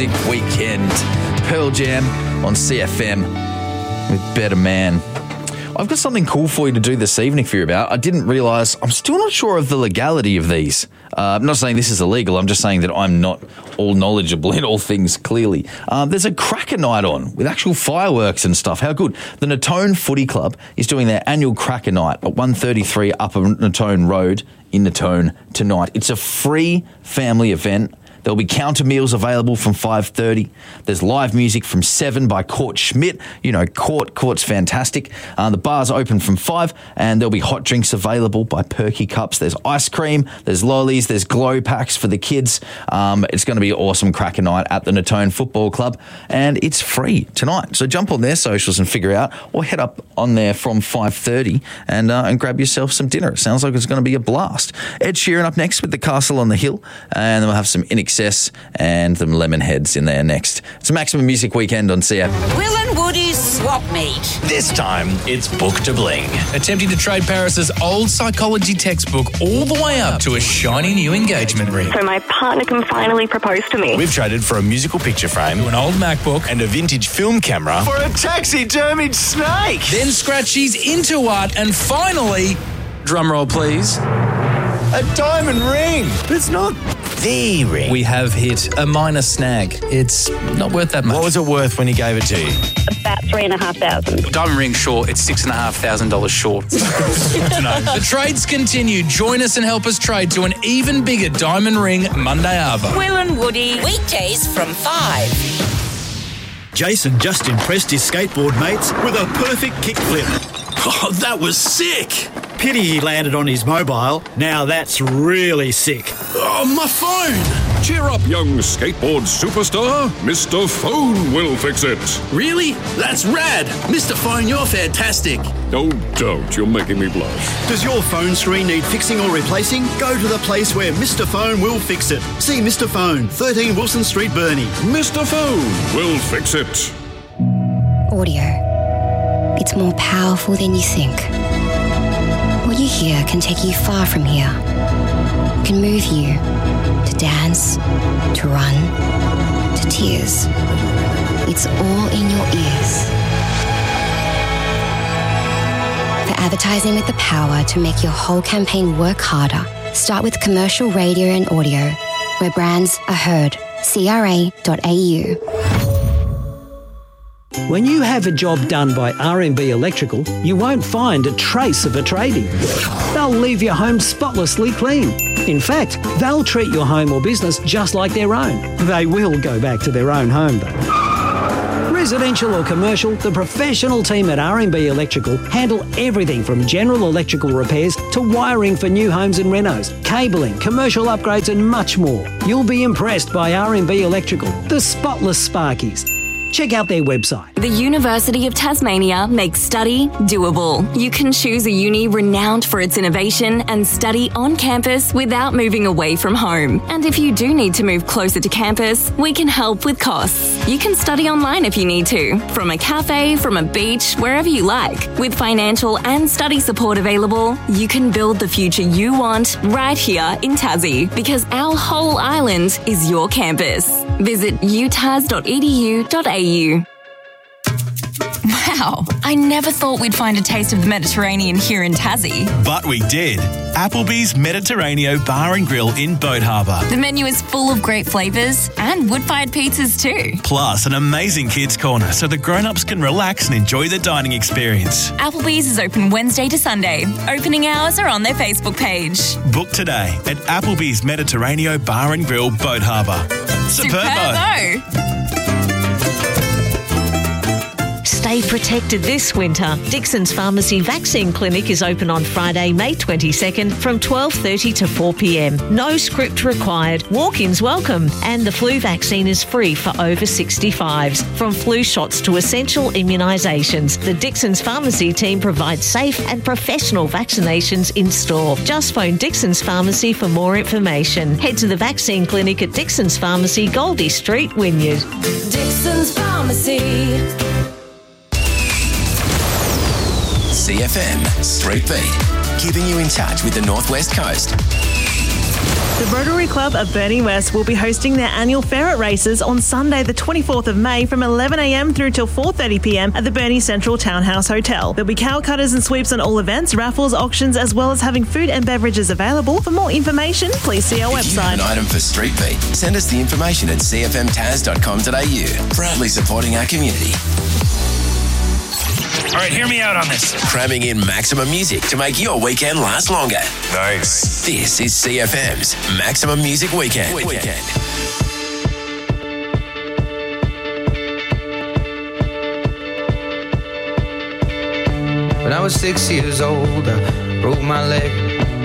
Music Weekend. Pearl Jam on CFM with Better Man. I've got something cool for you to do this evening if you're about. I didn't realise, I'm still not sure of the legality of these. I'm not saying this is illegal, I'm just saying that I'm not all knowledgeable in all things clearly. There's a cracker night on with actual fireworks and stuff. How good. The Natone Footy Club is doing their annual cracker night at 133 Upper Natone Road in Natone tonight. It's a free family event. There'll be counter meals available from 5:30. There's live music from 7 by Court Schmidt. You know, Court's fantastic. The bar's open from 5, and there'll be hot drinks available by Perky Cups. There's ice cream, there's lollies, there's glow packs for the kids. It's going to be an awesome cracker night at the Natone Football Club, and it's free tonight. So jump on their socials and figure out, or head up on there from 5:30 and grab yourself some dinner. It sounds like it's going to be a blast. Ed Sheeran up next with The Castle on the Hill, and then we'll have some INXS and some Lemonheads in there next. It's a Maximum Music Weekend on CF. Will and Woody's swap meet. This time, it's Book to Bling. Attempting to trade Paris's old psychology textbook all the way up to a shiny new engagement ring. So my partner can finally propose to me. We've traded for a musical picture frame, an old MacBook, and a vintage film camera for a taxidermied snake. Then Scratchy's into art, and finally, drumroll please, a diamond ring. But it's not the ring. We have hit a minor snag. It's not worth that much. What was it worth when he gave it to you? About $3,500. Diamond ring short, it's $6,500 short. Good to know. The trades continue. Join us and help us trade to an even bigger diamond ring Monday Arbor. Will and Woody. Weekdays from 5. Jason just impressed his skateboard mates with a perfect kickflip. Oh, that was sick. Pity he landed on his mobile. Now that's really sick. Oh, my phone. Cheer up, young skateboard superstar. Mr. Phone will fix it. Really? That's rad. Mr. Phone, you're fantastic. Oh, don't. You're making me blush. Does your phone screen need fixing or replacing? Go to the place where Mr. Phone will fix it. See Mr. Phone, 13 Wilson Street, Burnie. Mr. Phone will fix it. Audio. It's more powerful than you think. What you hear can take you far from here. It can move you to dance, to run, to tears. It's all in your ears. For advertising with the power to make your whole campaign work harder, start with commercial radio and audio, where brands are heard. CRA.au. When you have a job done by R&B Electrical, you won't find a trace of a tradie. They'll leave your home spotlessly clean. In fact, they'll treat your home or business just like their own. They will go back to their own home, though. Residential or commercial, the professional team at R&B Electrical handle everything from general electrical repairs to wiring for new homes and renos, cabling, commercial upgrades and much more. You'll be impressed by R&B Electrical, the spotless Sparkies. Check out their website. The University of Tasmania makes study doable. You can choose a uni renowned for its innovation and study on campus without moving away from home. And if you do need to move closer to campus, we can help with costs. You can study online if you need to, from a cafe, from a beach, wherever you like. With financial and study support available, you can build the future you want right here in Tassie, because our whole island is your campus. Visit utas.edu.au. Wow, I never thought we'd find a taste of the Mediterranean here in Tassie. But we did. Applebee's Mediterraneo Bar and Grill in Boat Harbour. The menu is full of great flavours and wood-fired pizzas too. Plus an amazing kids' corner so the grown-ups can relax and enjoy the dining experience. Applebee's is open Wednesday to Sunday. Opening hours are on their Facebook page. Book today at Applebee's Mediterraneo Bar and Grill, Boat Harbour. Superbo! Stay protected this winter. Dixon's Pharmacy Vaccine Clinic is open on Friday, May 22nd from 12:30 to 4 p.m. No script required. Walk-ins welcome. And the flu vaccine is free for over 65s. From flu shots to essential immunisations, the Dixon's Pharmacy team provides safe and professional vaccinations in store. Just phone Dixon's Pharmacy for more information. Head to the vaccine clinic at Dixon's Pharmacy, Goldie Street, Wynyard. Dixon's Pharmacy. CFM Street Beat, keeping you in touch with the Northwest Coast. The Rotary Club of Burnie West will be hosting their annual ferret races on Sunday the 24th of May from 11am through till 4:30pm at the Burnie Central Townhouse Hotel. There'll be cow cutters and sweeps on all events, raffles, auctions, as well as having food and beverages available. For more information, please see our If you website. have an item for Street Beat, send us the information at cfmtaz.com.au. Proudly supporting our community. All right, hear me out on this. Cramming in maximum music to make your weekend last longer. Nice. This is CFM's Maximum Music Weekend. When I was 6 years old, I broke my leg.